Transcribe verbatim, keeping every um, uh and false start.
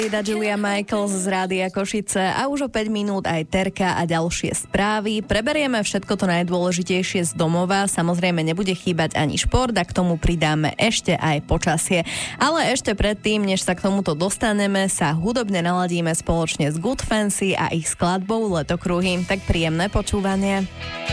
Julia Michaels z Rádia Košice a už o päť minút aj Terka a ďalšie správy. Preberieme všetko to najdôležitejšie z domova. Samozrejme nebude chýbať ani šport a k tomu pridáme ešte aj počasie. Ale ešte predtým, než sa k tomuto dostaneme, sa hudobne naladíme spoločne s Good Fancy a ich skladbou Letokruhy. Tak príjemné počúvanie.